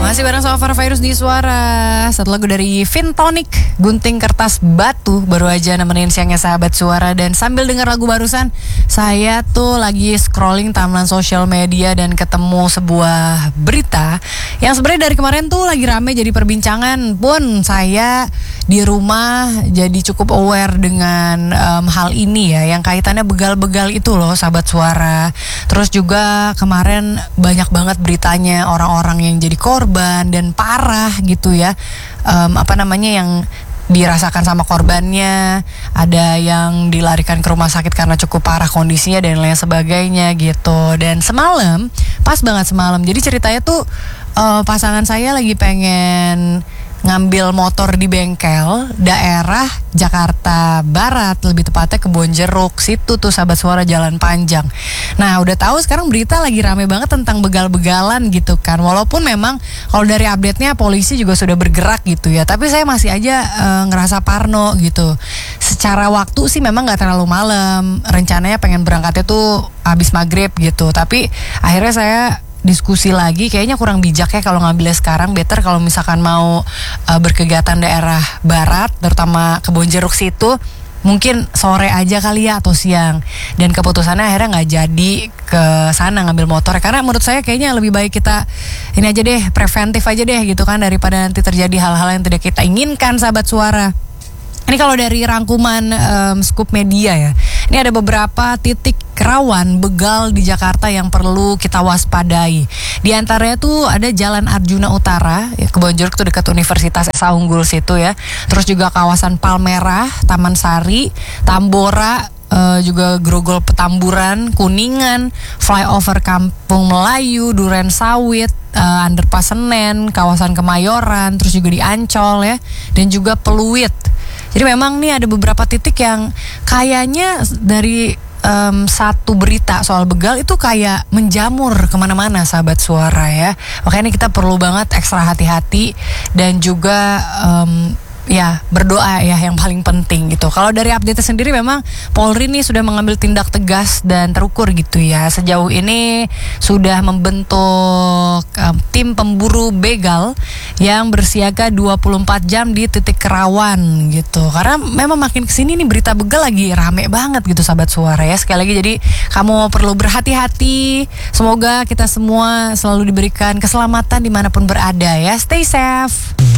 Masih bareng sama Farah Virus di Suara. Satu lagu dari Vintonic, Gunting Kertas Batu, baru aja nemenin siangnya sahabat Suara. Dan sambil dengar lagu barusan, saya tuh lagi scrolling timeline sosial media dan ketemu sebuah berita yang sebenarnya dari kemarin tuh lagi rame jadi perbincangan. Pun saya di rumah jadi cukup aware dengan hal ini ya, yang kaitannya begal-begal itu loh sahabat Suara. Terus juga kemarin banyak banget beritanya orang-orang yang jadi korban dan parah gitu ya, yang dirasakan sama korbannya, ada yang dilarikan ke rumah sakit karena cukup parah kondisinya dan lain sebagainya gitu. Dan semalam, pas banget semalam, jadi ceritanya tuh pasangan saya lagi pengen ngambil motor di bengkel daerah Jakarta Barat, lebih tepatnya Kebonjeruk situ tuh sahabat Suara, Jalan Panjang. Nah udah tahu sekarang berita lagi rame banget tentang begal-begalan gitu kan. Walaupun memang kalau dari update-nya polisi juga sudah bergerak gitu ya, tapi saya masih aja ngerasa parno gitu. Secara waktu sih memang gak terlalu malam, rencananya pengen berangkatnya tuh habis maghrib gitu. Tapi akhirnya saya diskusi lagi, kayaknya kurang bijak ya kalau ngambilnya sekarang. Better kalau misalkan mau berkegiatan daerah barat, terutama Kebonjeruk situ, mungkin sore aja kali ya atau siang. Dan keputusannya akhirnya nggak jadi ke sana ngambil motor, karena menurut saya kayaknya lebih baik kita ini aja deh, preventif aja deh gitu kan, daripada nanti terjadi hal-hal yang tidak kita inginkan sahabat Suara. Ini kalau dari rangkuman Scoop Media ya, ini ada beberapa titik rawan begal di Jakarta yang perlu kita waspadai. Di antaranya tuh ada Jalan Arjuna Utara, ya, Kebonjeruk tuh dekat Universitas Esa Unggul situ ya. Terus juga kawasan Palmerah, Taman Sari, Tambora, juga Grogol Petamburan, Kuningan, Flyover Kampung Melayu, Duren Sawit, Underpass Senen, kawasan Kemayoran, terus juga di Ancol ya, dan juga Peluit. Jadi memang nih ada beberapa titik yang kayaknya dari satu berita soal begal itu kayak menjamur kemana-mana sahabat Suara ya. Makanya kita perlu banget ekstra hati-hati dan juga ya berdoa ya yang paling penting gitu. Kalau dari update sendiri memang Polri nih sudah mengambil tindak tegas dan terukur gitu ya. Sejauh ini sudah membentuk tim pemburu begal yang bersiaga 24 jam di titik rawan gitu. Karena memang makin kesini nih berita begal lagi rame banget gitu sahabat Suara ya. Sekali lagi jadi kamu perlu berhati-hati. Semoga kita semua selalu diberikan keselamatan dimanapun berada ya. Stay safe.